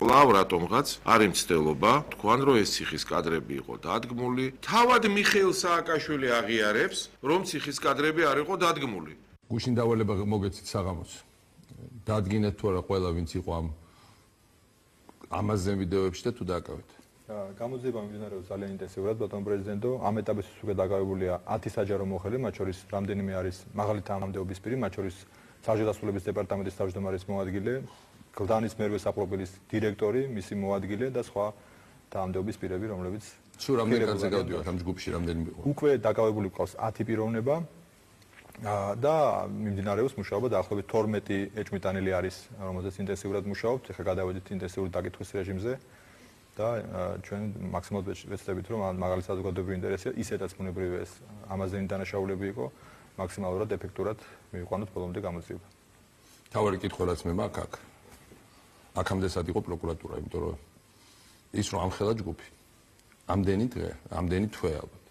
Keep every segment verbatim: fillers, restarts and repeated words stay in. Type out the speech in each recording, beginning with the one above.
კვლავ რატომღაც არ იმცდელობა თქვან რომ ეს ციხის კადრები იყო დადგმული. თავად მიხეილ სააკაშვილი აღიარებს რომ ციხის კადრები არ იყო დადგმული. გუშინ დავალება მოგეცით საღამოს. დადგინეთ თუ არა ყველა ვინც იყო ამ ამაზე ვიდეოებში და თუ დააკავეთ. გამოძიება მიმდინარეობს ძალიან ინტენსიურად ბატონო პრეზიდენტო. ამ ეტაპისთვის უკვე დაკავებულია ათი საჯარო მოხელე, მათ შორის რამდენიმე არის მაღალი თანამდებობის პირი, მათ შორის საჯაროდასრულების დეპარტამენტის თავმჯდომარის მოადგილე, გლდანის მერვე საპროფილის დირექტორი, მისი მოადგილე და სხვა თანამდებობის პირები, რომლებიც სულ რამდენი კაცი გავდივართ ამ ჯგუფში რამდენი იყო? უკვე დაკავებული გვყავს ათი პიროვნება და მიმდინარეობს მუშაობა დაახლოებით თორმეტი ეჭვმიტანილი არის, რომელზეც ინტენსიურად მუშაობთ. ეხლა გადავედით ინტენსიური დაკითხვის რეჟიმზე და ჩვენ მაქსიმალურად ვეცდებით რომ მაღალი საზოგადოებრივი ინტერესია ისედაც ბუნებრივია ეს ამაზენი დანაშაულები იყო მაქსიმალურად ეფექტურად მივიყვანოთ ბოლომდე გამოძიება. თავარი კითხვა რაც მე მაქვს აქ აქამდე სად იყო პროკურატურა, იმიტომ რომ ის რომ ამხელა ჯგუფი ამდენი დღე, ამდენი თვე ალბათ.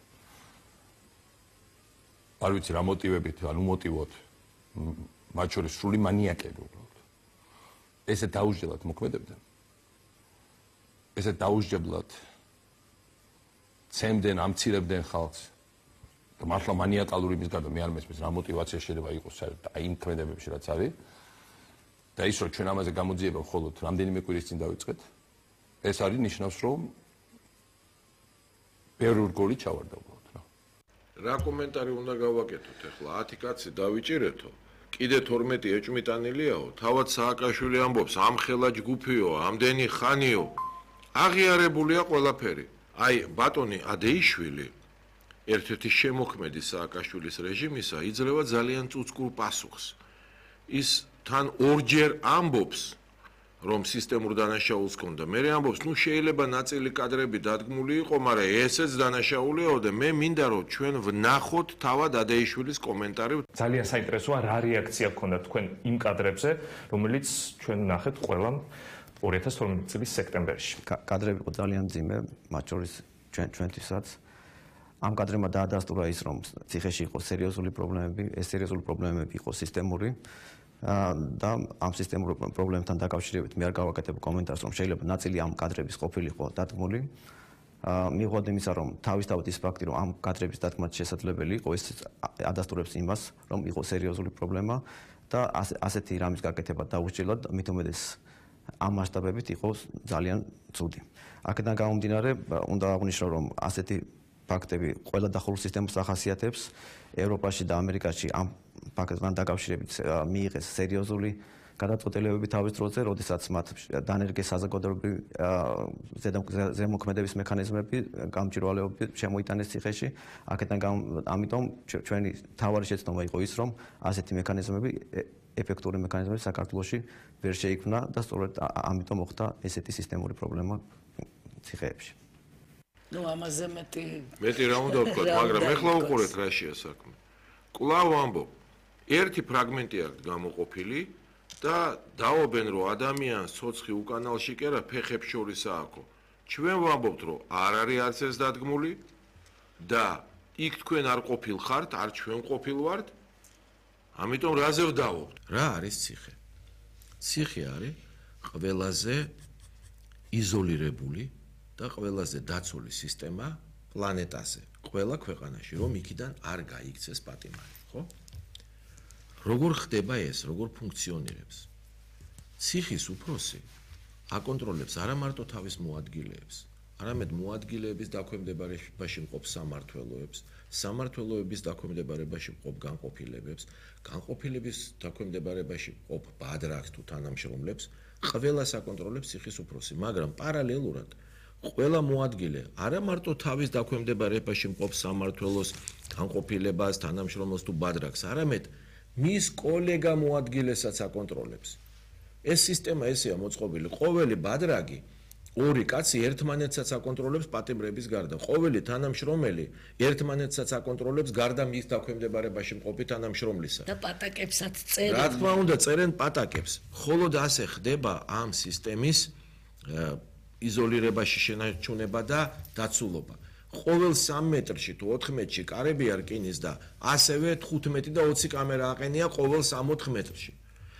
არ ვიცი რა მოტივებით, ან უმოტივოთ მათ შორის სრული მანიაკები უბრალოდ. ესე დაუსჯელად მოქმედებდნენ. ესე დაუსჯებლად ცემდნენ, ამცირებდნენ ხალხს. და მართლა მანიაკალური იმის გარდა მე არ მესმის რა მოტივაცია შეიძლება იყოს საერთოდ აი იმ ქმედებებში რაც არის. და ის რომ ჩვენ ამაზე გამოძიება მხოლოდ რამდენიმე კვირის წინ დავიწყეთ, ეს არის ნიშნავს რომ ბევრი რგოლი ჩავარდა უბრალოდ რა. რა კომენტარი უნდა გავაკეთოთ ახლა? ათი კაცი დავიჭირეთო. კიდე თორმეტი ეჭვმიტანილიაო, თავად სააკაშვილი ამბობს, ამხელა ჯგუფიო, ამდენი ხანიო. აღიარებულია ყველაფერი. აი ბატონი ადეიშვილი ერთ-ერთი შემოქმედი სააკაშვილის რეჟიმისა იძლევა ძალიან წუწკურ პასუხს. ის თან ორჯერ ამბობს რომ სისტემურ დანაშაულს ჰქონდა. მე ამბობს, ნუ შეიძლება ნაწილი კადრები დადგმული იყო, მაგრამ ესეც დანაშაულიაო და მე მინდა რომ ჩვენ ვნახოთ თავად ადეიშვილის კომენტარი. ძალიან საინტერესოა რა რეაქცია ჰქონდა თქვენ იმ კადრებზე, რომელიც ჩვენ ვნახეთ ყველა ორი ათას თორმეტი წლის სექტემბერში. კადრები იყო ძალიან მძიმე, მათ შორის ჩვენ ჩვენთვისაც. ამ კადრებმა დაადასტურა ის, რომ ციხეში იყო სერიოზული პრობლემები, ეს სერიოზული პრობლემები იყო სისტემური და ამ სისტემურ პრობლემებთან დაკავშირებით მე არ გავაკეთებ კომენტარს, რომ შეიძლება ნაწილი ამ კადრების ყოფილიყო დადგმული. მიუხედავად იმისა, რომ თავისთავად ის ფაქტი, რომ ამ კადრების დადგმა შესაძლებელი იყო, ეს ადასტურებს იმას, რომ იყო სერიოზული პრობლემა და ასეთი რამის გაკეთება დაუსჯელად, მით უმეტეს ამ მასშტაბებით იყო ძალიან ცუდი. აქედან გამომდინარე, უნდა აღვნიშნო, რომ ასეთი ფაქტები ყველა დახურულ სისტემას ახასიათებს. ევროპაში და ამერიკაში ამ ფაქტთან დაკავშირებით მიიღეს სერიოზული გადაწყვეტილებები თავის დროზე, როდესაც მათ დანერგეს საზოგადოებრივი ზემოქმედების მექანიზმები, გამჭვირვალეები შემოიტანეს ციხეში. აქედან ამიტომ ჩვენი თავარი შეცდომა იყო ის, რომ ასეთი მექანიზმები ეფექტური მექანიზმები საქართველოში ვერ შეიქმნა და სწორედ ამიტომ მოხდა ესეთი სისტემური პრობლემა ციხეებში. ნუ ამაზე მეტი მეტი რა უნდა ვთქვა, მაგრამ ეხლა უყურეთ რაშია საქმე. კვლავ ამბობ, ერთი ფრაგმენტი აქვს გამოყოფილი და დაობენ რომ ადამიანს ცოცხი უკანალში კერა ფეხებს შორის ააქო. ჩვენ ვამბობთ რომ არ არის არც ეს დადგმული და იქ თქვენ არ ყოფილ ხართ, არ ჩვენ ყოფილ ვართ. ამიტომ რაზე ვდავობთ? რა არის ციხე? ციხე არის ყველაზე იზოლირებული და ყველაზე დაცული სისტემა პლანეტაზე, ყველა ქვეყანაში, რომ იქიდან არ გაიქცეს პატიმარი, ხო? როგორ ხდება ეს, როგორ ფუნქციონირებს? ციხის უფროსი აკონტროლებს არა მარტო თავის მოადგილეებს, არამედ მოადგილეების დაქვემდებარებაში მყოფ სამმართველოებს, სამმართველოების დაქვემდებარებაში მყოფ განყოფილებებს, განყოფილების დაქვემდებარებაში მყოფ ბადრაკს თუ თანამშრომლებს, ყველას აკონტროლებს ციხის უფროსი, მაგრამ პარალელურად ყველა მოადგილე არა მარტო თავის დაქვემდებარებაში მყოფ სამმართველოს, განყოფილებას, თანამშრომლოს თუ ბადრაკს, არამედ მის კოლეგა მოადგილესაც აკონტროლებს. ეს სისტემა ესეა მოწყობილი, ყოველი ბადრაგი ორი კაცი ერთმანეთსაც აკონტროლებს პატიმრების გარდა. ყოველი თანამშრომელი ერთმანეთსაც აკონტროლებს გარდა მის დაქვემდებარებაში მყოფი თანამშრომლისა. და პატაკებსაც წერენ. რა თქმა უნდა, წერენ პატაკებს. მხოლოდ ასე ხდება ამ სისტემის იზოლირებაში შენარჩუნება და დაცულობა. ყოველ სამ მეტრში თუ ოთხ მეტრში კარები არ რკინის და ასევე თხუთმეტი და ოცი კამერა აყენია ყოველ სამ ოთხ მეტრში.